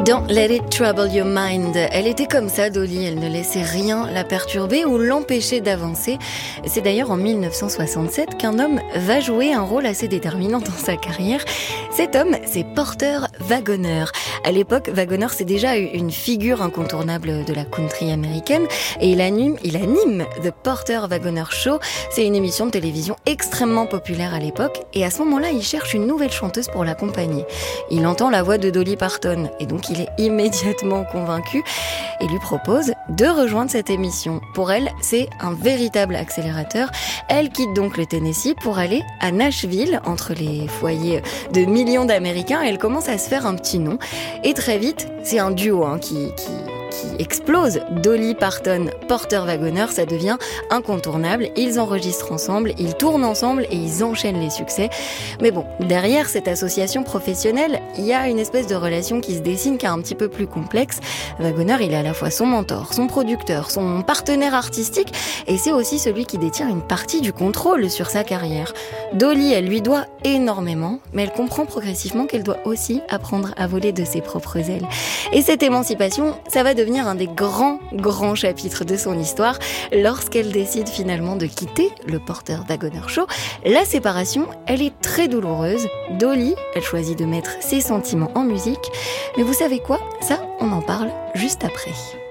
Don't let it trouble your mind. Elle était comme ça, Dolly. Elle ne laissait rien la perturber ou l'empêcher d'avancer. C'est d'ailleurs en 1967 qu'un homme va jouer un rôle assez déterminant dans sa carrière. Cet homme, c'est Porter Wagoner. À l'époque, Wagoner, c'est déjà une figure incontournable de la country américaine et il anime The Porter Wagoner Show. C'est une émission de télévision extrêmement populaire à l'époque et à ce moment-là, il cherche une nouvelle chanteuse pour l'accompagner. Il entend la voix de Dolly Parton et donc il est immédiatement convaincu et lui propose de rejoindre cette émission. Pour elle, c'est un véritable accélérateur. Elle quitte donc le Tennessee pour aller à Nashville, entre les foyers de millions d'Américains. Elle commence à se faire un petit nom. Et très vite, c'est un duo qui explose. Dolly Parton, Porter Wagoner, ça devient incontournable. Ils enregistrent ensemble, ils tournent ensemble et ils enchaînent les succès. Mais bon, derrière cette association professionnelle, il y a une espèce de relation qui se dessine qui est un petit peu plus complexe. Wagoner, il est à la fois son mentor, son producteur, son partenaire artistique et c'est aussi celui qui détient une partie du contrôle sur sa carrière. Dolly, elle lui doit énormément, mais elle comprend progressivement qu'elle doit aussi apprendre à voler de ses propres ailes. Et cette émancipation, ça va devenir un des grands chapitres de son histoire lorsqu'elle décide finalement de quitter le Porter Wagoner Show. La séparation, elle est très douloureuse. Dolly, elle choisit de mettre ses sentiments en musique. Mais vous savez quoi ? Ça, on en parle juste après.